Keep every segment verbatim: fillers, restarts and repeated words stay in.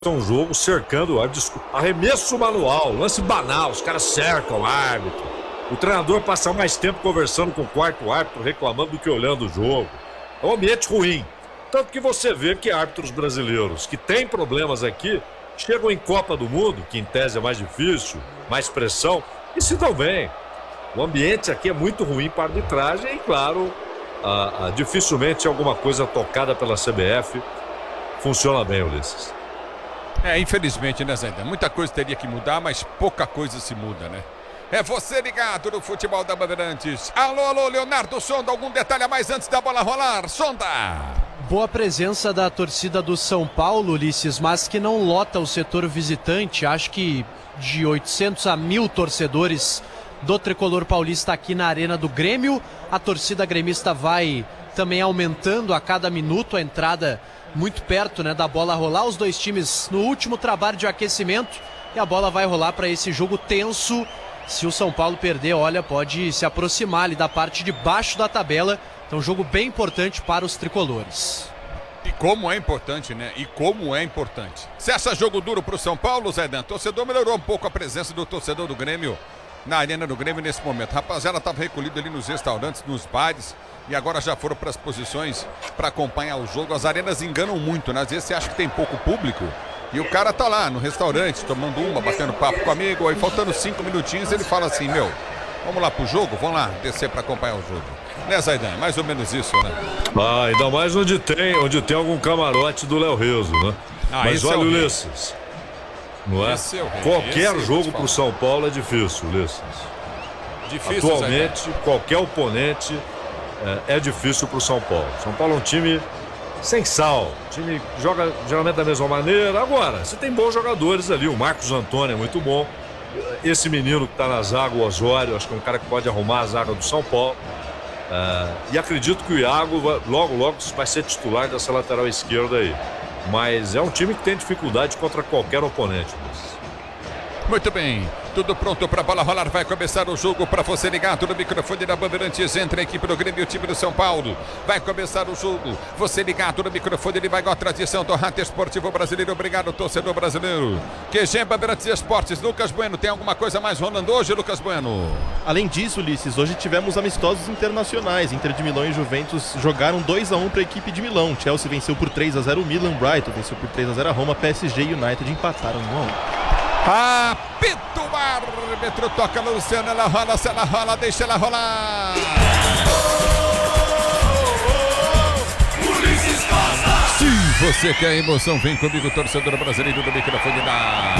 um jogo cercando o árbitro. Arremesso manual, lance banal, os caras cercam o árbitro. O treinador passa mais tempo conversando com o quarto árbitro, reclamando do que olhando o jogo. É um ambiente ruim. Tanto que você vê que árbitros brasileiros que têm problemas aqui chegam em Copa do Mundo, que em tese é mais difícil, mais pressão, e se dão bem. O ambiente aqui é muito ruim para a arbitragem e, claro, a, a, dificilmente alguma coisa tocada pela C B F funciona bem, Ulisses. É, infelizmente, né, Zé? Muita coisa teria que mudar, mas pouca coisa se muda, né? É você ligado no futebol da Bandeirantes. Alô, alô, Leonardo Sonda, algum detalhe a mais antes da bola rolar? Sonda! Boa presença da torcida do São Paulo, Ulisses, mas que não lota o setor visitante. Acho que de oitocentos a mil torcedores do Tricolor Paulista aqui na Arena do Grêmio. A torcida gremista vai também aumentando a cada minuto, a entrada muito perto, né, da bola rolar. Os dois times no último trabalho de aquecimento e a bola vai rolar para esse jogo tenso. Se o São Paulo perder, olha, pode se aproximar ali da parte de baixo da tabela. Então, um jogo bem importante para os tricolores. E como é importante, né? E como é importante. Você acha jogo duro para o São Paulo, Zé Dan? O torcedor melhorou um pouco a presença do torcedor do Grêmio na Arena do Grêmio nesse momento. Rapaziada, estava recolhido ali nos restaurantes, nos bares, e agora já foram para as posições para acompanhar o jogo. As arenas enganam muito, né? Às vezes você acha que tem pouco público e o cara tá lá no restaurante tomando uma, batendo papo comigo, aí faltando cinco minutinhos ele fala assim: meu, vamos lá pro jogo? Vamos lá descer para acompanhar o jogo. Né, Zaidan? Mais ou menos isso, né? Ah, ainda mais onde tem, onde tem algum camarote do Léo Rezo, né? Ah, mas olha, é Ulisses, não é? Esse é o rei. Qualquer Esse jogo pro São Paulo é difícil, Ulisses. Difícil, Atualmente, Zaidan. qualquer oponente é, é difícil pro São Paulo. São Paulo é um time sem sal. O time joga geralmente da mesma maneira. Agora, você tem bons jogadores ali. O Marcos Antônio é muito bom. Esse menino que tá na zaga, o Osório, acho que é um cara que pode arrumar a zaga do São Paulo. Uh, e acredito que o Iago vai, logo, logo vai ser titular dessa lateral esquerda aí. Mas é um time que tem dificuldade contra qualquer oponente. Muito bem, tudo pronto para a bola rolar, vai começar o jogo para você ligado no microfone da Bandeirantes, entre a equipe do Grêmio e o time do São Paulo, vai começar o jogo, você ligado no microfone, ele vai com a tradição do Rádio Esportivo Brasileiro, obrigado torcedor brasileiro, Q G Bandeirantes Esportes. Lucas Bueno, tem alguma coisa mais rolando hoje, Lucas Bueno? Além disso, Ulisses, hoje tivemos amistosos internacionais, Inter de Milão e Juventus jogaram dois a um para a equipe de Milão, Chelsea venceu por três a zero o Milan, Brighton venceu por três a zero a Roma, P S G e United empataram um a um. Apito o árbitro, toca no Luciano, ela rola, se ela rola, deixa ela rolar. Se você quer emoção, vem comigo, torcedor brasileiro do microfone da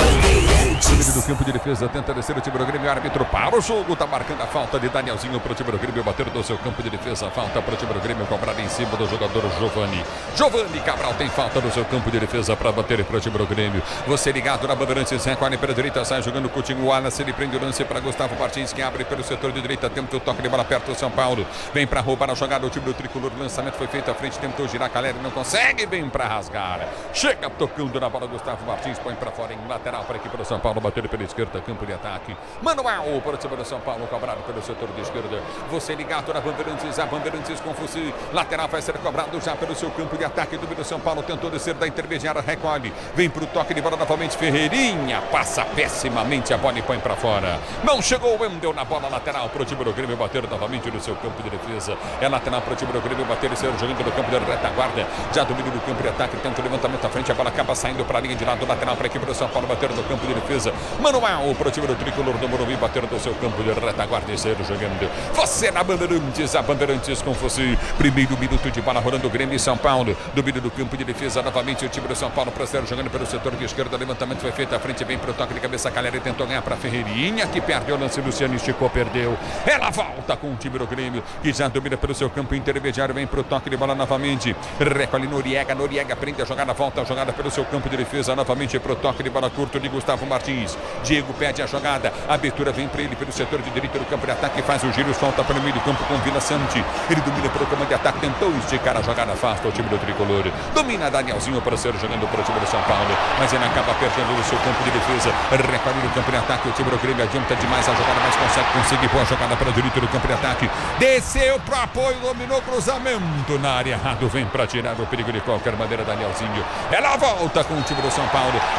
time do campo de defesa, tenta descer o time do Grêmio, árbitro para o jogo, tá marcando a falta de Danielzinho pro time do Grêmio, bater do seu campo de defesa, falta pro time do Grêmio, cobrada em cima do jogador Giovani. Giovani Cabral tem falta no seu campo de defesa para bater pro time do Grêmio. Você ligado na Bandeirantes, recolhe pela direita, sai jogando com o Coutinho, Wallace, ele prende o lance para Gustavo Martins, que abre pelo setor de direita, tenta o toque de bola perto do São Paulo, vem para roubar a jogada, o time do Tricolor, o lançamento foi feito à frente, tentou girar a Caleri, não consegue, vem para rasgar, chega tocando na bola, Gustavo Martins põe para fora em lateral para a equipe do São Paulo, bater pela esquerda, campo de ataque, manual para o time do São Paulo, cobrado pelo setor de esquerda, você ligado na Bandeirantes, a Bandeirantes com Fussi, lateral vai ser cobrado já pelo seu campo de ataque, do do São Paulo, tentou descer da intermediária, recolhe, vem para o toque de bola novamente, Ferreirinha, passa pessimamente a bola e põe para fora, não chegou o Wendel na bola lateral para o time do Grêmio, bater novamente no seu campo de defesa, é lateral para o time do Grêmio, bater e ser jogando no campo de retaguarda, já domínio do campo de ataque, tenta o levantamento à frente, a bola acaba saindo para a linha de lado, lateral para a equipe do São Paulo, bater no campo de defesa, manual para o time do Tricolor do Morumbi, bater no seu campo de retaguarda e ser jogando, você na Bandeirantes, a Bandeirantes com você, primeiro minuto de bola rolando, Grêmio e São Paulo, domínio do campo de defesa, novamente o time do São Paulo para ser jogando pelo setor de esquerda, levantamento foi feito à frente, vem para o toque de cabeça, Caleri tentou ganhar para Ferreirinha, que perdeu o lance, Luciano esticou, perdeu, ela volta com o time do Grêmio, que já domina pelo seu campo intermediário, vem para o toque de bola novamente, recolhe Noriega, Noriega prende a jogada, volta a jogada pelo seu campo de defesa, novamente para o toque de bola curto de Gustavo Martins, Diego pede a jogada, a abertura vem para ele pelo setor de direita do campo de ataque, faz o giro, solta para o meio do campo com Vila Sante, ele domina pelo comando de ataque, tentou esticar a jogada, afasta o time do Tricolor, domina Danielzinho para ser jogando para o time do São Paulo, mas ele acaba perdendo no seu campo de defesa, recolhe no campo de ataque, o time do Grêmio adianta demais a jogada, mas consegue conseguir boa jogada para a direita do campo de ataque, desceu para apoio, dominou cruzamento na área errado, vem para tirar o perigo de qualquer maneira. brincadeira, Danielzinho. Ela volta com o time do São Paulo.